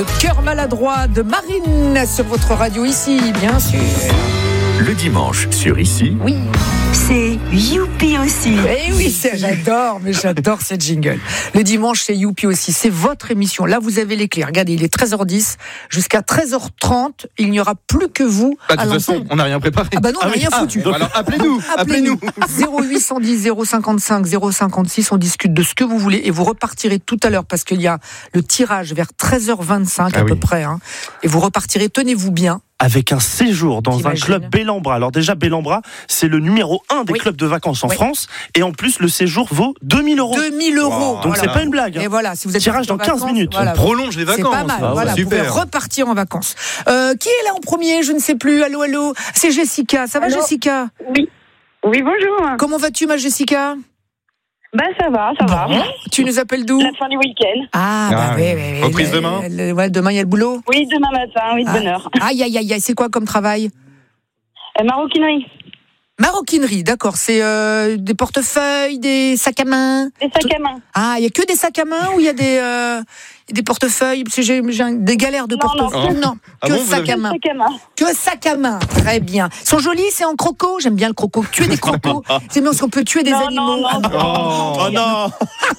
Le cœur maladroit de Marine sur votre radio ici, bien sûr. Le dimanche sur Ici. Oui. C'est Youpi aussi. Eh oui, j'adore ce jingle. Le dimanche, c'est Youpi aussi. C'est votre émission. Là, vous avez les clés. Regardez, il est 13h10. Jusqu'à 13h30, il n'y aura plus que vous Bah, à de toute façon, on n'a rien préparé. Ah bah non, on n'a rien foutu. Alors appelez-nous. 0810 055 056, on discute de ce que vous voulez et vous repartirez tout à l'heure parce qu'il y a le tirage vers 13h25 à peu près. Hein, et vous repartirez, tenez-vous bien. Avec un séjour dans un club Bellambra. Alors déjà, Bellambra, c'est le numéro 1 des clubs de vacances en France. Et en plus, le séjour vaut 2000 €. 2000 €. Donc voilà. c'est pas une blague. Et voilà, si vous êtes tirage dans 15 minutes. Voilà. On prolonge les vacances. C'est pas mal. Voilà, super. vous pouvez repartir en vacances. Qui est là en premier? Je ne sais plus. Allô, allô. C'est Jessica. Ça va, Allô. Jessica? Oui, bonjour. Comment vas-tu, ma Jessica? Bah ça va. Tu nous appelles d'où? La fin du week-end. Oui. Reprise demain. Demain, il y a le boulot. Oui, demain matin, de bonne heure. Aïe. C'est quoi comme travail? Maroquinerie. Maroquinerie, d'accord. C'est des portefeuilles, des sacs à main. Des sacs à main. Ah, il y a que des sacs à main ou il y a des portefeuilles? Parce que j'ai des galères de portefeuilles. Non, que sacs à main. Que sacs à main. Très bien. Ils sont jolis, c'est en croco. J'aime bien le croco. Tuer des crocos. C'est bien parce qu'on peut tuer des animaux. Non.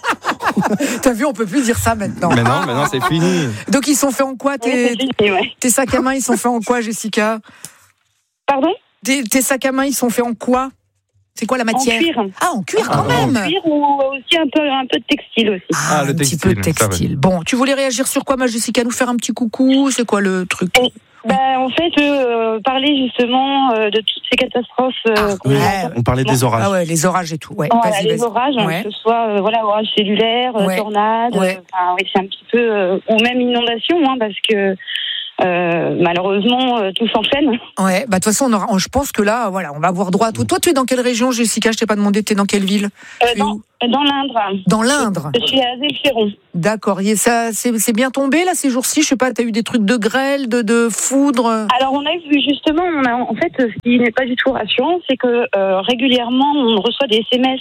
T'as vu, on peut plus dire ça maintenant. Mais non, c'est fini. Donc ils sont faits en quoi tes sacs à main? Ils sont faits en quoi, Jessica? Pardon? Tes sacs à main, ils sont faits en quoi? C'est quoi la matière? En cuir. Ah, en cuir quand même. En cuir ou aussi un peu de textile aussi. Ah, un petit peu de textile. Bon, tu voulais réagir sur quoi, ma Jessica? Nous faire un petit coucou? C'est quoi le truc? En fait, parler justement de toutes ces catastrophes. On parlait des orages. Ah ouais, les orages et tout. Ouais. Voilà, les orages, que ce soit orages cellulaires, tornades, c'est un petit peu ou même inondations, parce que malheureusement tout s'enchaîne. Ouais, de toute façon, je pense que là, on va avoir droit à tout. Toi, tu es dans quelle région, Jessica? Je t'ai pas demandé. Tu es dans quelle ville? Dans l'Indre. Dans l'Indre. Je suis à Zélféron. D'accord. Et ça, c'est bien tombé là ces jours-ci. Je sais pas. T'as eu des trucs de grêle, de foudre? Alors on a vu justement. En fait, ce qui n'est pas du tout rassurant, c'est que régulièrement on reçoit des SMS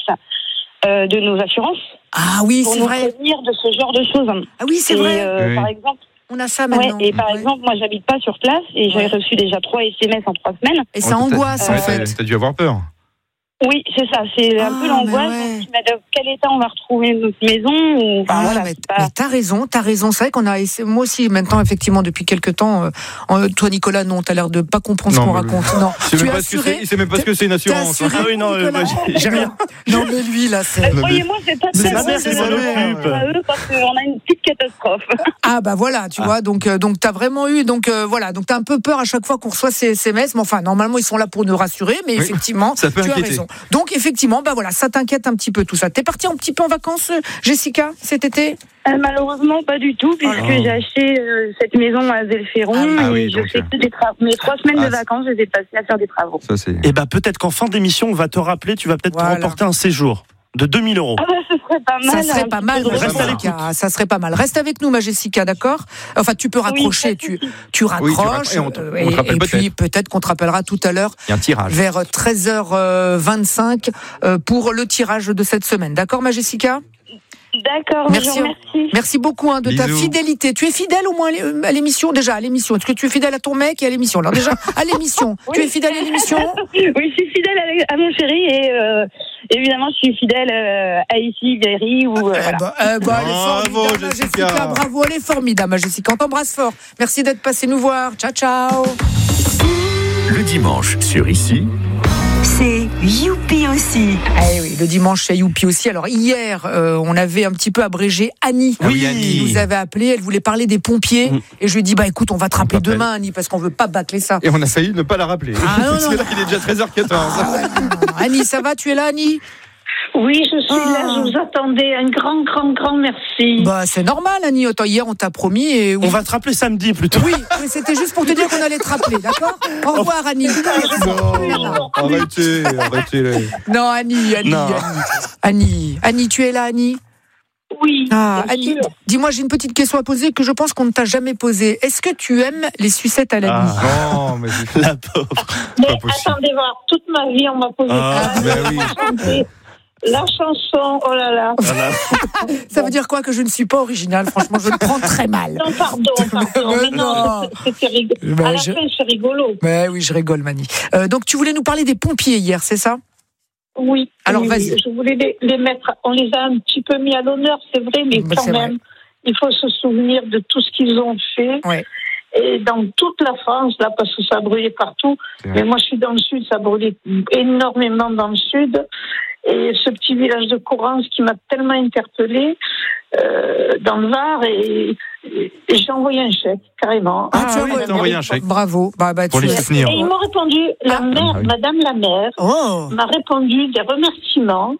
de nos assurances. Ah oui, c'est vrai. Pour nous prévenir de ce genre de choses. Ah oui, c'est vrai. Par exemple. On a ça maintenant. Et par exemple, moi, j'habite pas sur place et j'avais reçu déjà 3 SMS en 3 semaines. Et ça angoisse, en fait. T'as dû avoir peur. Oui, c'est ça. C'est un peu l'angoisse. Mais dans quel état on va retrouver notre maison mais t'as raison. C'est vrai qu'on a. Moi aussi, maintenant, effectivement, depuis quelques temps. Toi, Nicolas, non, t'as l'air de pas comprendre ce qu'on raconte. Non. Il sait même pas ce que c'est une assurance. Ah oui, non, j'ai rien. Non, mais lui, là, c'est. Croyez-moi, c'est pas C'est ma mère qui s'en occupe. Parce qu'on a une petite catastrophe. Ah bah voilà, tu vois. Donc t'as vraiment eu. Donc t'as un peu peur à chaque fois qu'on reçoit ces SMS. Mais enfin, normalement, ils sont là pour nous rassurer. Mais effectivement, ça peut tu as inquiéter. raison. Donc effectivement, ça t'inquiète un petit peu tout ça. T'es partie un petit peu en vacances, Jessica, cet été? Malheureusement, pas du tout, puisque j'ai acheté cette maison à Zélféron et je fais que des travaux. Mes 3 semaines de vacances, je les ai passées à faire des travaux. Et peut-être qu'en fin d'émission, on va te rappeler, tu vas peut-être te remporter un séjour de 2000 €. Ah ce serait pas mal. Ça serait pas mal, Jessica. Ça serait pas mal. Reste avec nous, ma Jessica, d'accord? Enfin, tu peux raccrocher, tu raccroches. Et puis peut-être qu'on te rappellera tout à l'heure. Il y a un tirage. Vers 13h25 pour le tirage de cette semaine. D'accord, ma Jessica? D'accord, merci. Merci beaucoup de ta fidélité. Tu es fidèle au moins à l'émission? Déjà, à l'émission. Est-ce que tu es fidèle à ton mec et à l'émission? Alors déjà, à l'émission. Tu es fidèle à l'émission? Oui, je suis fidèle à mon chéri et évidemment, je suis fidèle à Ici, Berry. Elle est formidable, Jessica. Bravo, elle est formidable, Jessica. On t'embrasse fort. Merci d'être passé nous voir. Ciao, ciao. Le dimanche sur Ici. C'est Youpi aussi. Eh oui, le dimanche c'est Youpi aussi. Alors hier, on avait un petit peu abrégé Annie. Oui, Annie. Qui nous avait appelé, elle voulait parler des pompiers. Et je lui ai dit, écoute, on va te rappeler demain, Annie, parce qu'on veut pas bâcler ça. Et on a failli ne pas la rappeler. Parce que là, il est déjà 13h14. Annie, ça va? Tu es là, Annie? Oui, je suis là, je vous attendais. Un grand merci. C'est normal, Annie. Attends, hier, on t'a promis. Et on va te rappeler samedi plutôt. Oui, mais c'était juste pour te dire qu'on allait te rappeler, d'accord? Au revoir, Annie. Non, arrêtez. Non, Annie, tu es là, Annie? Oui. Annie, dis-moi, j'ai une petite question à poser que je pense qu'on ne t'a jamais posée. Est-ce que tu aimes les sucettes à la bise? Non, mais la pauvre. Mais attendez voir, toute ma vie, on m'a posé ça. Oui. La chanson, oh là là. Ça veut dire quoi que je ne suis pas originale? Franchement, je le prends très mal. Non, pardon. Mais non, c'était rigolo. À la fin, c'est rigolo. Mais oui, je rigole, Mani. Donc, tu voulais nous parler des pompiers hier, c'est ça? Oui. Alors, vas-y. Je voulais les mettre. On les a un petit peu mis à l'honneur, c'est vrai, mais quand même, il faut se souvenir de tout ce qu'ils ont fait. Ouais. Et dans toute la France, là, parce que ça brûlait partout. Mais moi, je suis dans le sud, ça brûlait énormément dans le sud. Et ce petit village de Courance qui m'a tellement interpellée dans le Var, et j'ai envoyé un chèque, carrément. Tu as envoyé un chèque. Bravo. Pour les soutenir. Et ils m'ont répondu, Madame la maire m'a répondu des remerciements.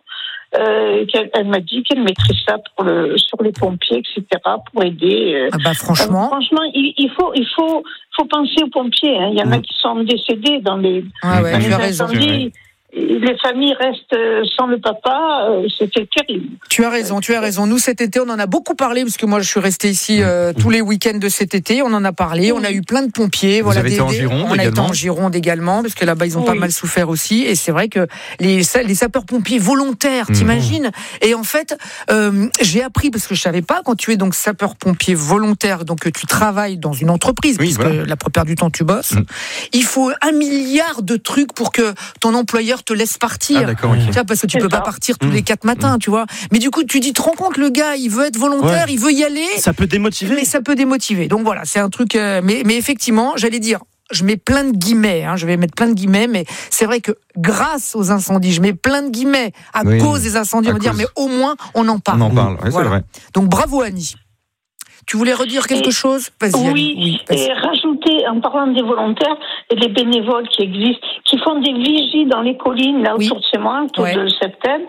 Elle m'a dit qu'elle mettrait ça sur les pompiers, etc., pour aider. Franchement. Franchement, il faut penser aux pompiers. Hein. Il y en a qui sont décédés dans les incendies. Les familles restent sans le papa, c'était terrible. Tu as raison. Nous, cet été, on en a beaucoup parlé, parce que moi, je suis restée ici tous les week-ends de cet été. On en a parlé, on a eu plein de pompiers. Vous avez été en Gironde également. On a été en Gironde également, parce que là-bas, ils ont pas mal souffert aussi. Et c'est vrai que les sapeurs-pompiers volontaires, t'imagines? Et en fait, j'ai appris, parce que je savais pas, quand tu es donc sapeur-pompier volontaire, donc tu travailles dans une entreprise, parce que la plupart du temps, tu bosses, il faut 1 milliard de trucs pour que ton employeur te laisse partir. Ah, d'accord, okay. Parce que tu peux pas partir tous les 4 matins, tu vois. Mais du coup, tu te rends compte, le gars, il veut être volontaire, il veut y aller. Ça peut démotiver. Mais ça peut démotiver. Donc voilà, c'est un truc. Mais effectivement, j'allais dire, je mets plein de guillemets, je vais mettre plein de guillemets, mais c'est vrai que grâce aux incendies, je mets plein de guillemets à cause des incendies, on va dire, mais au moins, on en parle. On en parle, c'est vrai. Donc bravo, Annie. Tu voulais redire quelque chose? Vas-y, oui, et rajouter, en parlant des volontaires et des bénévoles qui existent, qui font des vigies dans les collines, là autour de chez moi, autour de Septembre,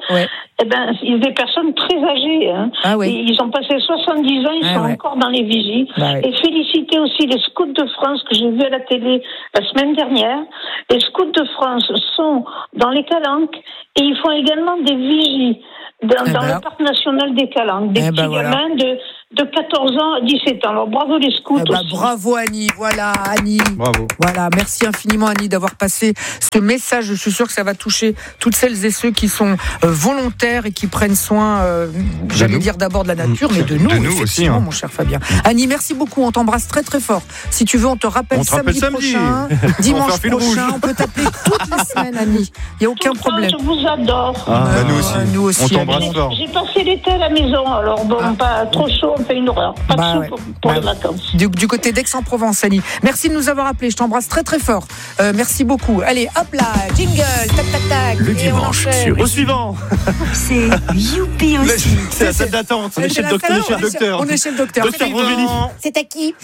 des personnes très âgées. Et ils ont passé 70 ans, ils sont encore dans les vigies. Et féliciter aussi les scouts de France que j'ai vus à la télé la semaine dernière. Les scouts de France sont dans les Calanques et ils font également des vigies dans le parc national des Calanques. Des petits gamins de 14 ans à 17 ans. Alors bravo les scouts aussi. Bravo Annie, voilà Annie. Bravo. Voilà, merci infiniment Annie d'avoir passé ce message. Je suis sûre que ça va toucher toutes celles et ceux qui sont volontaires et qui prennent soin, j'allais dire d'abord de la nature, mais de nous aussi, mon cher Fabien. Annie, merci beaucoup, on t'embrasse très très fort. Si tu veux, on te rappelle samedi prochain, dimanche prochain, on peut t'appeler toutes les semaines Annie. Il n'y a aucun problème. Je vous adore. Nous aussi. On t'embrasse fort. J'ai passé l'été à la maison, alors pas trop chaud. C'est une horreur. Pas de soupe pour les vacances. Du côté d'Aix-en-Provence, Annie. Merci de nous avoir appelés. Je t'embrasse très très fort. Merci beaucoup. Allez, hop là, jingle, tac tac tac. Le dimanche sur au suivant. C'est Youpi aussi. C'est la salle d'attente. On est chez le docteur. On est chez le docteur. C'est à qui?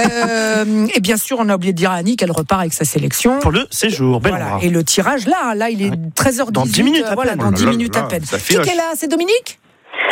Et bien sûr, on a oublié de dire à Annie qu'elle repart avec sa sélection. Pour le séjour. Voilà. Et le tirage, là, il est 13h18. Dans 10 minutes à peine. Dans 10 minutes à peine. Qui est là? C'est Dominique?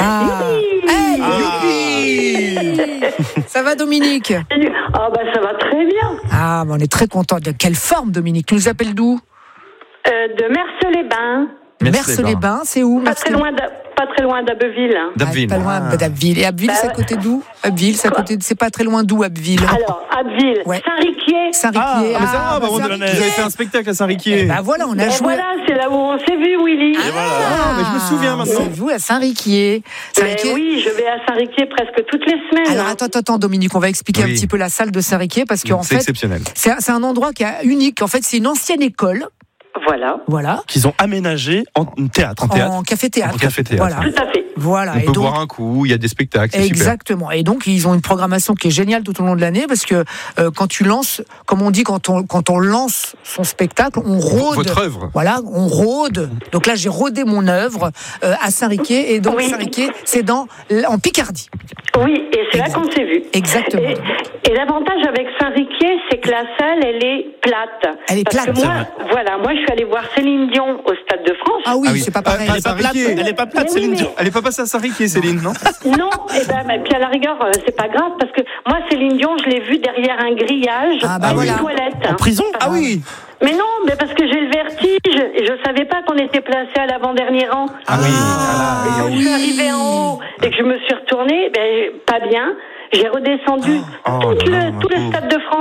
Youpi. Ça va Dominique? Ça va très bien. On est très contents. De quelle forme Dominique? Tu nous appelles d'où? De Merce-les-Bains. Merce-les-Bains, c'est où? Pas très loin d'Abbeville. Pas loin d'Abbeville. Et Abbeville, c'est à côté d'où? Abbeville, c'est pas très loin d'où Abbeville? Alors, Abbeville, Saint-Riquier. Saint-Riquier. Vous avez fait un spectacle à Saint-Riquier. Voilà, on a joué. Voilà, c'est là où on s'est vu, Willy. Mais je me souviens maintenant. C'est vous à Saint-Riquier. Oui, je vais à Saint-Riquier presque toutes les semaines. Alors attends, Dominique, on va expliquer un petit peu la salle de Saint-Riquier parce qu'en fait, c'est exceptionnel. C'est un endroit qui est unique. En fait, c'est une ancienne école. Voilà. Qu'ils ont aménagé en théâtre. En café-théâtre. Voilà. Tout à fait. Voilà. On peut boire un coup, il y a des spectacles, c'est exactement. Super. Et donc, ils ont une programmation qui est géniale tout au long de l'année parce que quand tu lances, comme on dit, quand on lance son spectacle, on rôde. Votre œuvre. Voilà, on rôde. Donc là, j'ai rodé mon œuvre à Saint-Riquier. Et donc, Saint-Riquier, c'est en Picardie. Oui, et c'est là qu'on s'est vu. Exactement. Et l'avantage avec Saint-Riquier, c'est que la salle, elle est plate. Elle est plate. Parce que moi, je suis allée voir Céline Dion au Stade de France. Ah oui, c'est pas pareil. Elle est pas plate, Céline Dion. Elle est pas passée à Saint-Riquier, Céline, non? Non, puis à la rigueur, c'est pas grave, parce que moi, Céline Dion, je l'ai vue derrière un grillage à une toilette. En prison? Ah oui. Mais non, parce que j'ai le vertige et je savais pas qu'on était placé à l'avant-dernier rang. Ah oui. Et quand je suis arrivée en haut et que je me suis retournée, pas bien, j'ai redescendu tout le Stade de France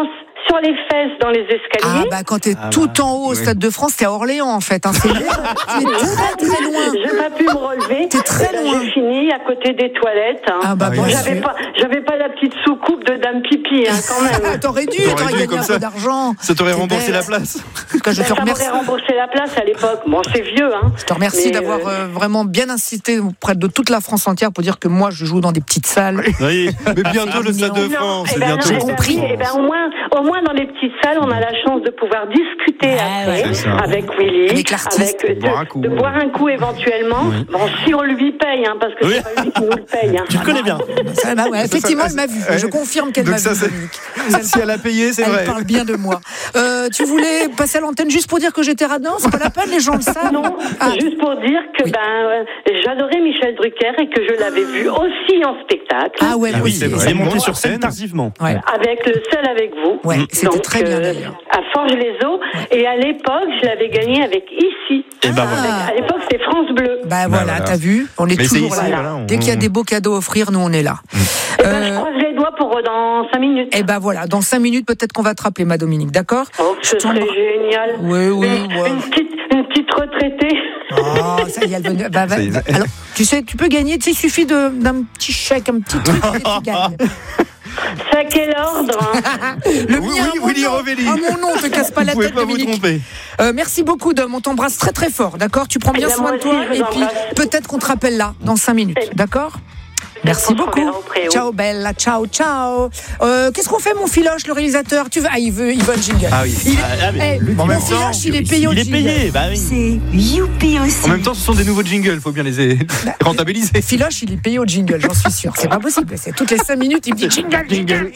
sur les fesses dans les escaliers. Quand t'es tout en haut au Stade de France, t'es à Orléans en fait. C'est très très loin. J'ai pas pu me relever. T'es très loin. J'ai fini à côté des toilettes. J'avais pas la petite soucoupe de dame pipi quand même. T'aurais dû gagner un peu d'argent. Ça t'aurait remboursé la place. Ça m'aurait remboursé la place à l'époque. Bon, c'est vieux. Je te remercie d'avoir vraiment bien insisté auprès de toute la France entière pour dire que moi je joue dans des petites salles. Oui, mais bientôt le Stade de France. J'ai compris. Au moins dans les petites salles, on a la chance de pouvoir discuter avec Willy, de boire un coup éventuellement. Oui. Bon, si on lui paye, parce que c'est pas lui qui nous le paye. Tu le connais bien. Effectivement, elle m'a vu. Je confirme qu'elle m'a vu. Si elle a payé, c'est vrai. Elle parle bien de moi. Tu voulais passer à l'antenne juste pour dire que j'étais radin? C'est pas la peine, les gens le savent. Non, juste pour dire que j'adorais Michel Drucker et que je l'avais vu aussi en spectacle. Ah ouais, oui, c'est vrai. Il est monté sur scène tardivement. Avec le Seul avec vous. Ouais, c'était très bien d'ailleurs. À Forges-les-Eaux. Et à l'époque, je l'avais gagné avec Ici. À l'époque, c'était France Bleu. Voilà, t'as vu? On est toujours là. Dès qu'il y a des beaux cadeaux à offrir, nous on est là. Je croise les doigts pour dans 5 minutes. Et voilà, dans 5 minutes, peut-être qu'on va te rappeler, ma Dominique, d'accord? Ce serait génial. Oui. Une petite retraitée. Ça y est, elle veut. Alors, tu sais, tu peux gagner, il suffit d'un petit chèque, un petit truc, et tu gagnes. C'est à quel ordre? Le mien, Willy Revelli. Mon nom, te casse pas la tête, Dominique. Vous tromper. Merci beaucoup, Dom. On t'embrasse très très fort, d'accord? Tu prends bien soin de toi et puis peut-être qu'on te rappelle là, dans 5 minutes, d'accord? Merci beaucoup. Ciao Bella, ciao. Qu'est-ce qu'on fait, mon Filoche, le réalisateur? Il veut un jingle. Ah oui. Mon Filoche, il est payé au jingle. Il est payé, oui. C'est Youpi aussi. En même temps, ce sont des nouveaux jingles, il faut bien les rentabiliser. Filoche, il est payé au jingle, j'en suis sûr. C'est pas possible. C'est toutes les 5 minutes, il me dit jingle. Très bien,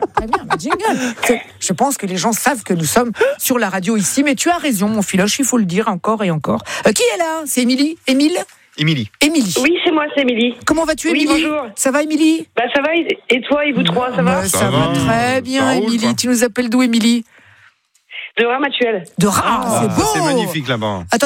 jingle. Je pense que les gens savent que nous sommes sur la radio ici, mais tu as raison, mon Filoche, il faut le dire encore et encore. Qui est là? C'est Émilie? Émilie. Oui, c'est moi, c'est Émilie. Comment vas-tu, Émilie? Oui, bonjour. Ça va, Émilie? Ça va, et toi, et vous trois, ça va? Ça va très bien, Émilie. Tu nous appelles d'où, Émilie? De Ramatuelle. C'est beau. C'est magnifique là-bas. Attends,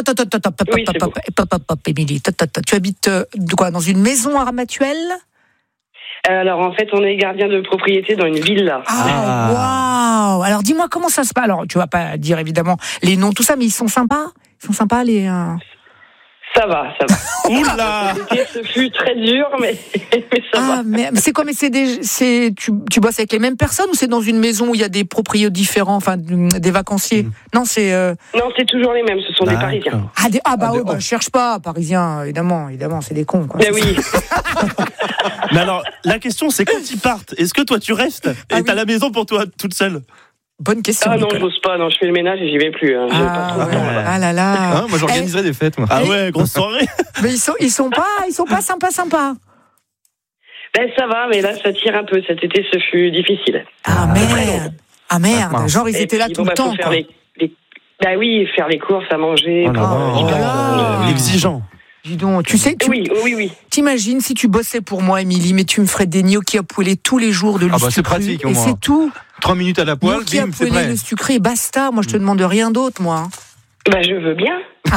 Émilie. Tu habites dans une maison à Ramatuelle? Alors, en fait, on est gardien de propriété dans une villa. Waouh! Alors, dis-moi comment ça se passe. Alors, tu vas pas dire évidemment les noms, tout ça, mais ils sont sympas? les... Ça va. Oula! Ce fut très dur, mais ça va. Mais c'est quoi? Mais tu bosses avec les mêmes personnes ou c'est dans une maison où il y a des propriétaires différents, enfin des vacanciers? Non, c'est. Non, c'est toujours les mêmes. Ce sont des Parisiens. Je cherche pas Parisiens, évidemment, c'est des cons, quoi. Mais oui. Mais alors, la question, c'est quand ils partent, est-ce que toi tu restes et t'as la maison pour toi toute seule? Bonne question. Non, je n'ose pas. Non, je fais le ménage et j'y vais plus. Moi, j'organiserais des fêtes, moi. Ah ouais, grosse soirée. Mais ils sont pas sympas. Ça va, mais là, ça tire un peu. Cet été, ce fut difficile. Merde. Genre, ils étaient là tout le temps. Faire les courses, à manger. Exigeant. Dis donc, tu sais, Oui. T'imagines si tu bossais pour moi, Émilie, mais tu me ferais des gnocchis à poêler tous les jours de l'huile c'est pratique, au et moins. c'est tout. 3 minutes à la poêle, gnocchis à poêler, le sucré, basta. Moi, je te demande rien d'autre, moi. Je veux bien.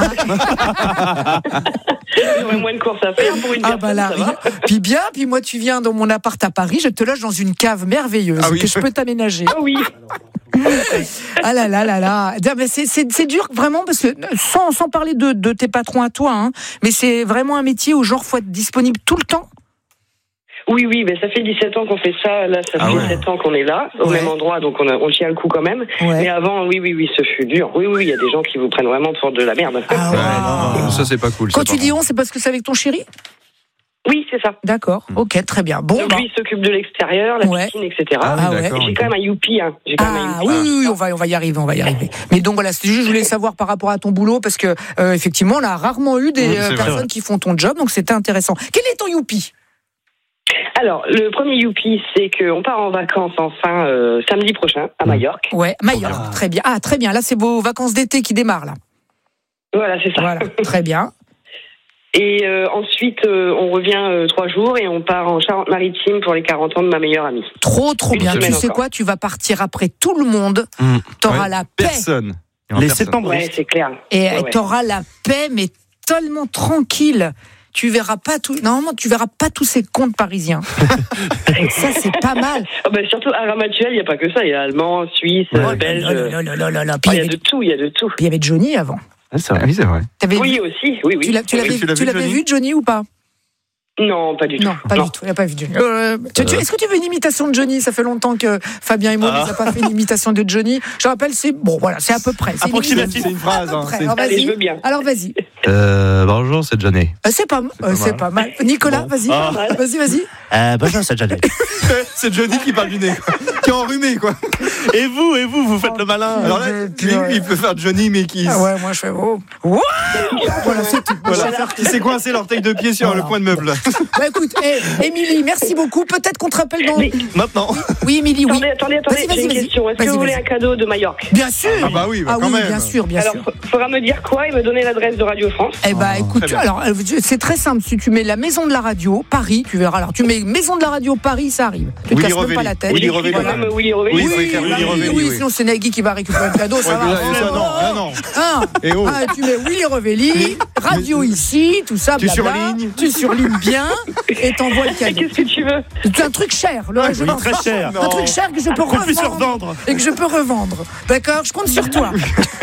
J'aurais moins de courses à faire pour une personne. Puis moi, tu viens dans mon appart à Paris, je te loge dans une cave merveilleuse que je peux t'aménager. Ah oui. Ah là. C'est dur vraiment parce que sans parler de tes patrons à toi, mais c'est vraiment un métier où genre faut être disponible tout le temps. Oui, ça fait 17 ans qu'on fait ça. Là, ça fait 7 ans qu'on est là, au même endroit, donc on tient le coup quand même. Ouais. Mais avant, oui, ce fut dur. Oui, il y a des gens qui vous prennent vraiment pour de la merde. Non, ça c'est pas cool. Quand tu dis on, c'est parce que c'est avec ton chéri? Oui, c'est ça. D'accord, ok, très bien. Bon, donc lui, il s'occupe de l'extérieur, la piscine, etc. J'ai quand même un youpi. Oui, on va y arriver. Mais donc voilà, c'était juste, je voulais savoir par rapport à ton boulot, parce que effectivement, on a rarement eu des personnes qui font ton job, donc c'était intéressant. Quel est ton youpi? Alors, le premier youpi, c'est qu'on part en vacances samedi prochain à Majorque. Ouais, Majorque, très bien. Ah, très bien, là, c'est vos vacances d'été qui démarrent, là. Voilà, c'est ça. Voilà, très bien. Et ensuite, on revient 3 jours et on part en Charente-Maritime pour les 40 ans de ma meilleure amie. Trop bien. Tu sais quoi? Tu vas partir après tout le monde. T'auras la paix. Personne. Les septembre. Ouais, c'est clair. Et t'auras la paix, mais tellement tranquille. tu verras pas tous ces contes parisiens. Ça, c'est pas mal. Surtout à Ramatuel, il n'y a pas que ça. Il y a allemand, suisse, belge. Il y a de tout. Puis il y avait Johnny avant. C'est vrai. Oui, c'est vrai. Oui, aussi. Oui. Tu l'avais vu, Johnny, ou pas? Non, pas du tout. Non, pas du tout. Il n'a pas vu Johnny. Est-ce que tu veux une imitation de Johnny? Ça fait longtemps que Fabien et moi, on n'a pas fait une imitation de Johnny. Je rappelle, c'est à peu près. C'est approximatif, c'est une phrase. Allez, je veux bien. Alors, vas-y. Bonjour, c'est Johnny. C'est pas mal. Nicolas, vas-y. Vas-y. Bonjour, c'est Johnny. C'est Johnny qui parle du nez, quoi. Qui est enrhumé, quoi. Et vous faites le malin. Alors là, il peut faire Johnny, mais qui. Ah ouais, moi je fais. Voilà, c'est tout. Qui s'est coincé l'orteil de pied sur le coin de meuble. Écoute, Émilie, merci beaucoup. Peut-être qu'on te rappelle dans. Maintenant. Oui, Émilie, oui. Attendez, j'ai une question. Est-ce que vous voulez un cadeau de Majorque? Bien sûr. Ah bah oui, quand même. Bien sûr. Alors, il faudra me dire quoi et me donner l'adresse de Radio France. Écoute, alors, c'est très simple. Si tu mets la maison de la radio, Paris, tu verras. Alors, tu mets maison de la radio, Paris, ça arrive. Tu te casses même pas la tête. Willy Revelli. Oui, sinon c'est Nagui qui va récupérer le cadeau, ça va. Non. Tu mets Willy Revelli, radio ici, tout ça, blabla. Tu surlignes bien et t'envoies le cadeau. Qu'est-ce que tu veux? C'est un truc cher, très cher. Un truc cher que je peux revendre. Et que je peux revendre. D'accord? Je compte sur toi.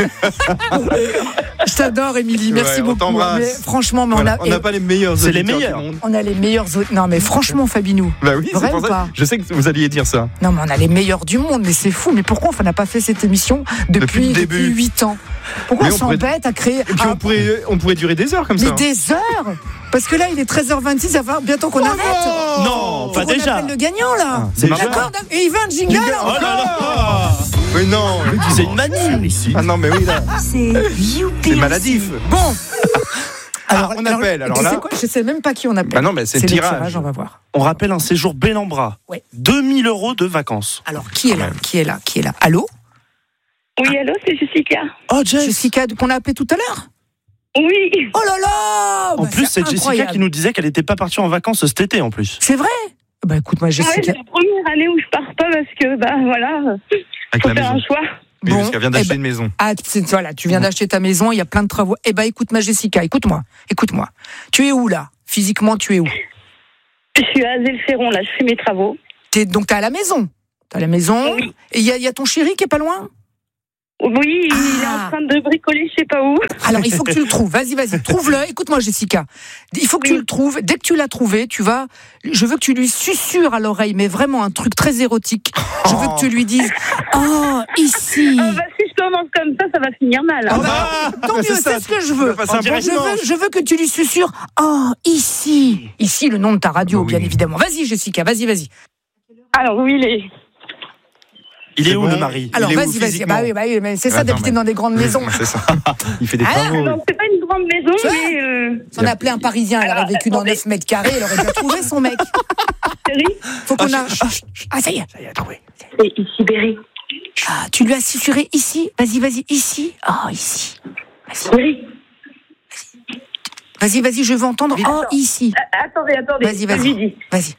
Je t'adore, Émilie. Merci beaucoup. Mais franchement, on n'a pas les meilleurs. C'est les meilleurs. On a les meilleurs. Non, mais franchement, Fabinou. Bah oui, c'est pour ça. Je sais que vous alliez dire ça. Non, mais on a les meilleurs du monde. Mais c'est fou. Mais pourquoi on n'a pas fait cette émission depuis 8 ans? Pourquoi on s'embête à créer? Et puis on pourrait durer des heures comme ça. Mais des heures? Parce que là, il est 13h26, ça va bientôt qu'on arrête. Non, pas déjà. On appelle le gagnant, là. C'est d'accord. Et il veut un jingle encore. Oh là là. Mais non. C'est une manie ici. Ah non, mais oui, là. C'est maladif. Bon. Alors, on appelle. Alors là. C'est quoi? Je sais même pas qui on appelle. Bah non, mais c'est le tirage. On va voir. On rappelle un séjour Bellambra. 2000 € de vacances. Alors, qui est là? Allô? Oui, allô, c'est Jessica. Oh, Jessica, qu'on a appelé tout à l'heure? Oui. Oh là là. En plus, c'est Jessica qui nous disait qu'elle n'était pas partie en vacances cet été en plus. C'est vrai? Écoute, moi, Jessica. C'est la première année où je pars pas parce que, voilà, faut faire un choix. Bon, parce qu'elle vient d'acheter une maison. Voilà, tu viens d'acheter ta maison, il y a plein de travaux. Écoute, ma Jessica, écoute-moi. Tu es où, là? Physiquement, tu es où? Je suis à Azel-Ferron, là, je fais mes travaux. Donc, t'es à la maison? Oui. Et il y a ton chéri qui est pas loin? Oui, il est en train de bricoler, je sais pas où. Alors, il faut que tu le trouves. Vas-y, trouve-le. Écoute-moi, Jessica. Il faut que tu le trouves. Dès que tu l'as trouvé, je veux que tu lui susurres à l'oreille, mais vraiment un truc très érotique. Je veux que tu lui dises, oh, ici. Si je commence comme ça va finir mal. Tant mieux, c'est ce que je veux. Je veux que tu lui susurres, oh, ici. Ici, le nom de ta radio, bien évidemment. Vas-y, Jessica, vas-y. Alors, oui, il est où le mari? Alors vas-y. Bah oui, mais c'est ça d'habiter dans des grandes maisons. C'est ça. Il fait des travaux. Non, c'est pas une grande maison, mais. Si on appelait un Parisien, elle aurait vécu dans 9 mètres carrés, elle aurait déjà trouvé son mec. Berry. Faut qu'on a. Ça y est, trouvé. C'est ici, Berry. Tu lui as susurré ici? Vas-y, ici. Oh, ici. Vas-y, je veux entendre. Oh, ici. Attendez. Vas-y.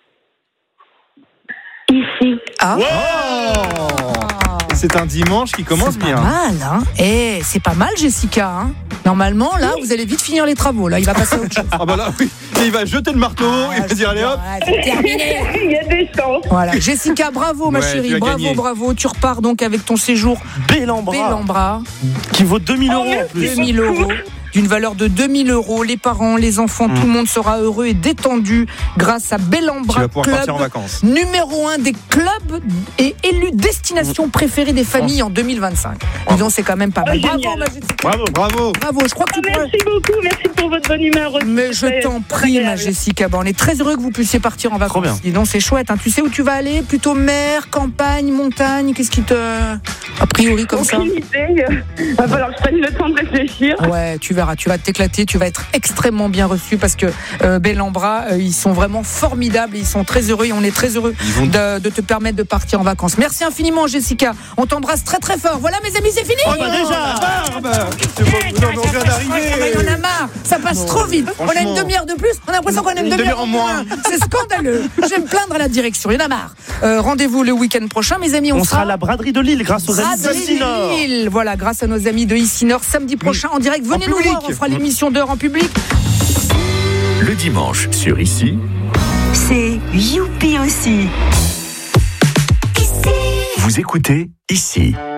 Ici. Ah. Wow. C'est un dimanche qui commence bien. C'est pas mal, hein. C'est pas mal, Jessica, hein. Normalement, là, vous allez vite finir les travaux. Là, il va passer à autre chose. Ah bah là, oui. Et il va jeter le marteau, il va dire allez hop. C'est terminé. Il y a des chances. Voilà, Jessica, bravo ma chérie, bravo. Tu repars donc avec ton séjour Bellambra. Qui vaut 2000 € en plus. 2000 €. D'une valeur de 2000 €. Les parents, les enfants, tout le monde sera heureux et détendu grâce à Bellambra. Tu vas pouvoir partir en vacances. Numéro 1 des clubs et élu destination préférée des familles en 2025. Disons, c'est quand même pas mal. Bravo, ma Jessica. Bravo. Je crois que tu pourrais... Merci beaucoup, merci pour votre bonne humeur. Mais je t'en prie, ma Jessica. On est très heureux que vous puissiez partir en vacances. Dis donc, c'est chouette. Hein. Tu sais où tu vas aller? Plutôt mer, campagne, montagne? Qu'est-ce qui te... A priori, comme ça? Aucune idée. Va falloir que je prenne le temps de réfléchir. Ouais, tu verras. Tu vas t'éclater, tu vas être extrêmement bien reçu parce que Bellambra, ils sont vraiment formidables, ils sont très heureux et on est très heureux de te permettre de partir en vacances. Merci infiniment, Jessica. On t'embrasse très très fort. Voilà, mes amis, c'est fini. Oh bah déjà. On vient d'arriver. Il y en a marre. Ça passe trop vite. On a une demi-heure de plus. On a l'impression qu'on a une demi-heure en moins. C'est scandaleux. Je vais me plaindre à la direction. Il y en a marre. Rendez-vous le week-end prochain, mes amis. On sera à la braderie de Lille grâce aux amis d'Ici Nord. Voilà, grâce à nos amis de Ici Nord. Samedi prochain, en direct. Venez nous voir. On fera l'émission d'heure en public. Le dimanche sur Ici, c'est Youpi aussi. Vous écoutez Ici.